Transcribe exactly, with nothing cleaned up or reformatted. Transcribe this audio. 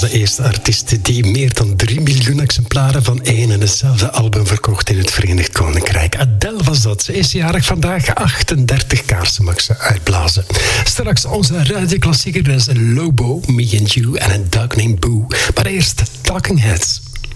de eerste artiest die meer dan drie miljoen exemplaren van één en hetzelfde album verkocht in het Verenigd Koninkrijk. Adele was dat. Ze is jarig vandaag. achtendertig kaarsen mag ze uitblazen. Straks onze radioklassieker, dat is Lobo, Me and You en een Dog Named Boo. Maar eerst Talking Heads.